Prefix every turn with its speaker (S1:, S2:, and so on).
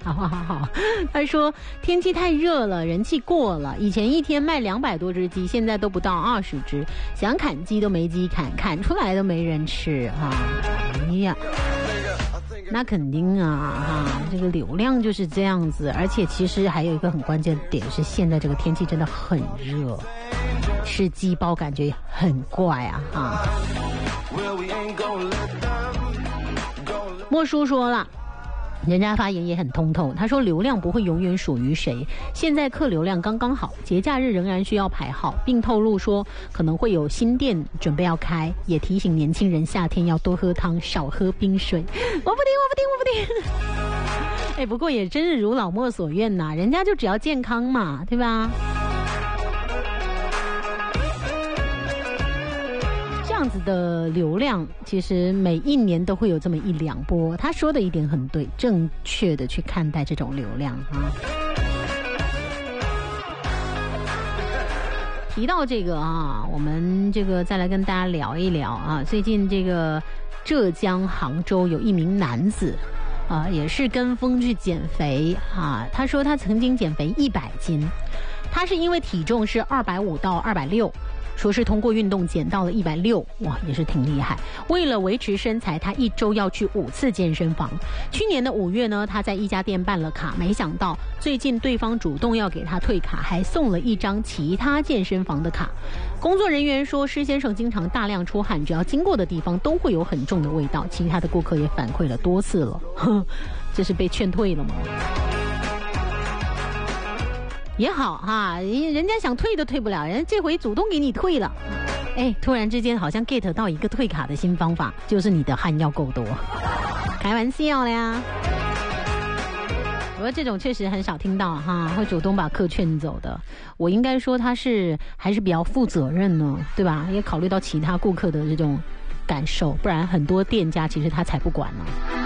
S1: 好，他说天气太热了，人气过了，以前一天卖200多只鸡，现在都不到20只，想砍鸡都没鸡砍，砍出来都没人吃啊！哎呀，那肯定啊，这个流量就是这样子，而且其实还有一个很关键的点是，现在这个天气真的很热，吃鸡包感觉很怪啊！莫叔说了。人家发言也很通透，他说流量不会永远属于谁，现在客流量刚刚好，节假日仍然需要排号，并透露说可能会有新店准备要开，也提醒年轻人夏天要多喝汤，少喝冰水。我不听。哎，不过也真是如老莫所愿呐，人家就只要健康嘛，对吧？这样子的流量其实每一年都会有这么1-2波，他说的一点很对，正确的去看待这种流量啊。提到这个啊，我们这个再来跟大家聊一聊啊，最近这个浙江杭州有一名男子也是跟风去减肥啊，他说他曾经减肥100斤，他是因为体重是250到260，说是通过运动减到了160，哇，也是挺厉害。为了维持身材，他1周要去5次健身房。去年的5月呢，他在一家店办了卡，没想到最近对方主动要给他退卡，还送了一张其他健身房的卡。工作人员说，施先生经常大量出汗，只要经过的地方都会有很重的味道。其他的顾客也反馈了多次了，这是被劝退了吗？也好哈，人家想退都退不了，人家这回主动给你退了。哎，突然之间好像 get 到一个退卡的新方法，就是你的汗要够多。开玩笑了呀。不过这种确实很少听到哈，会主动把客劝走的。我应该说他是还是比较负责任呢，对吧？也考虑到其他顾客的这种感受，不然很多店家其实他才不管呢。